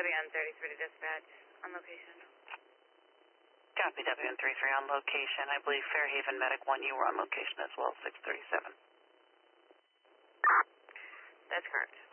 WN33 to dispatch on location. Copy WN33 on location. I believe Fairhaven Medic 1, you were on location as well, 637. That's correct.